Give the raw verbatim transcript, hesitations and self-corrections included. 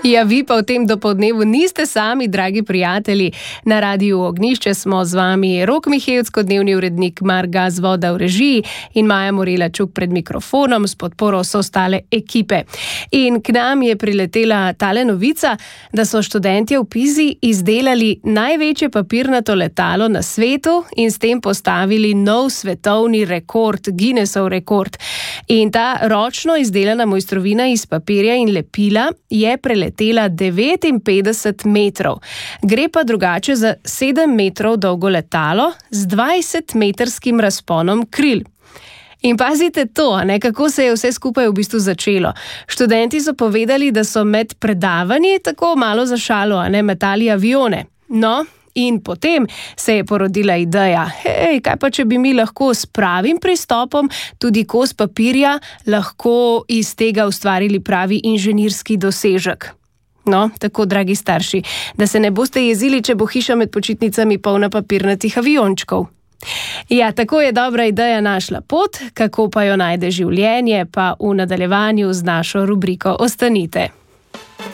Ja, vi pa v tem dopoldnevu niste sami, dragi prijatelji. Na Radiu Ognjišče smo z vami Rok Mihevc, dnevni urednik Marga Zvoda v režiji in Maja Morela Čuk pred mikrofonom s podporo vse ostale ekipe. In k nam je priletela tale novica, da so študentje v Pizi izdelali največje papirnato letalo na svetu in s tem postavili nov svetovni rekord, Guinnessov rekord. In ta ročno izdelana mojstrovina iz papirja in lepila je preletela devetinpetdeset metrov. Gre pa drugače za sedem metrov dolgo letalo z dvajsetmetrskim razponom kril. In pazite to, ne, kako se je vse skupaj v bistvu začelo. Študenti so povedali, da so med predavanji tako malo za šalo, a ne, metali avione. No, in potem se je porodila ideja, hej, kaj pa če bi mi lahko s pravim pristopom tudi kos papirja lahko iz tega ustvarili pravi inženirski dosežek. No, tako, dragi starši, da se ne boste jezili, če bo hiša med počitnicami polna papirnatih aviončkov. Ja, tako je dobra ideja našla pot, kako pa jo najde življenje, pa v nadaljevanju z našo rubriko Ostanite.